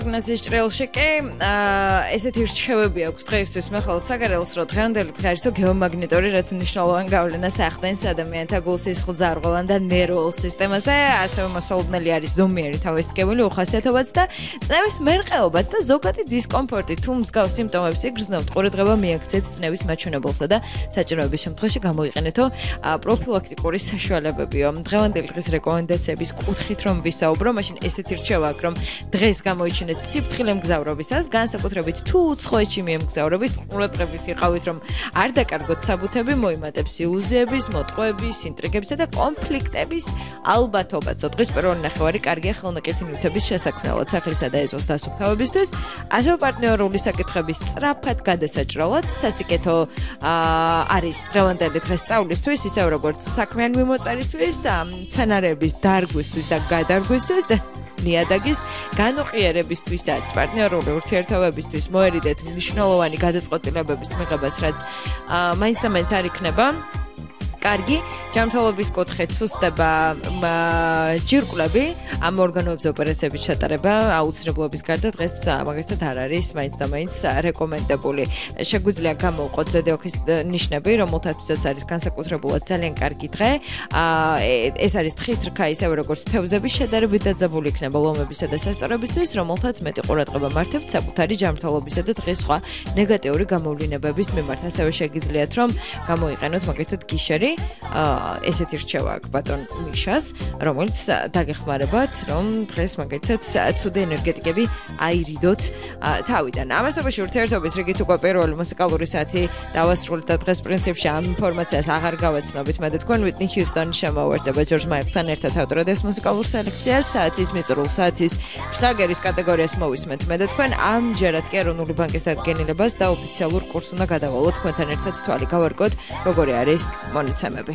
Გნაზის ჭრელში კი ესეთი რჩევები აქვს დღეისთვის მეხალად საგარეულოს რომ დღევანდელი დღე არის თუ გეომაგნიტორი რაც მნიშვნელოვან გავლენას ახდენს ადამიანთა გულსისხლ ძარღვოვან და ნერვულ სისტემაზე ასევე მოსალოდნელი არის ზომიერი თავისკებული უხასიათობაც და წნევის მერყეობაც და ზოგადი დისკომფორტი თუ მსგავს სიმპტომებს იგრძნობთ ყურადღება მიაქცეთ წნევის მაჩვენებელსა და საჭიროების შემთხვევაში გამოიყენეთო პროფილაქტიკური საშუალებებიო დღევანდელი დღის რეკომენდაციების კუთხით რომ ვისაუბრო მაშინ ესეთი რჩევა აქვს რომ დღეს გამოიჩინეთ სიფრთხილე მგზავრობისას, განსაკუთრებით თუ უცხოეთში მიემგზავრებით, ყურადღებით იყავით, რომ არ დაკარგოთ საბუთები, მოიმატებს ილუზიების, მოტყუების, ინტრიგებისა და კონფლიქტების ალბათობა. Წოდღის პირველი ნახევარი კარგია ხელნაკეთი ნივთების შესაქმნელად, სახლისა და ეზოს დასუფთავებისთვის, ასევე პარტნიორული საკითხების სწრაფად გადასაჭრელად, სასიკეთო არის დღევანდელი დღეს სწავლისთვის, ისევ როგორც საქმიანი მიმოწერისთვის, მცენარეების დარგვისთვის და გადარგვისთვის და ნიადაგის განუყიერებისთვისაც პარტნიორული ურთიერთობებისთვის მოერიდეთ მნიშვნელოვანი გადაწყვეტილებების მიღებას, რაც მაინც და მაინც არ იქნება კარგი ჯანმრთელობის კუთხით სუსტდება ჯირკვლები ამ ორგანოებზე ოპერაციების ჩატარება აუცილებლობის გარდა დღეს მაგალითად არ არის მაინც და მაინც რეკომენდებული შეგვიძლია გამოვყოთ ზედეოქის ნიშნები რომელთაც არის განსაკუთრებულად ძალიან კარგი დღე ეს არის თხის რქა ისევე როგორც თევზების შედარებით დაძაბული იქნება ლომებისა და სასწორებისთვის რომელთაც მეტი ყურადღება მართებთ საკუთარი ჯანმრთელობისა და დღეს სხვა ნეგატიური გამოვლინებების მიმართ ასევე შეგიძლიათ რომ გამოიყენოთ მაგალითად გიშერი ესეთი რჩევა აქვს ბატონ მიშას, რომელიც დაგეხმარებათ, რომ დღეს მაგალითად ცუდი ენერგეტიკები აირიდოთ თავიდან. ამასობაში ურთიერთობის რიგით უკვე პირველი მუსიკალური საათი დავასრულეთ და დღეს პრინციპში ამ ინფორმაციას აღარ გავაცნობით, მე და თქვენ ვიტნი ჰიუსტონი შემოვერთება ჯორჯ მაიკლთან ერთად ავტორადიოს მუსიკალურ სელექციას, საათის მიწრულ საათის შლაგერის კატეგორიას მოვისმენთ მე და თქვენ ამჯერად კი ეროვნული ბანკის დადგენილებას და ოფიციალურ კურსს უნდა გადავალოთ თქვენთან ერთად თვალი გავარკოთ, როგორი არის მონიცემები.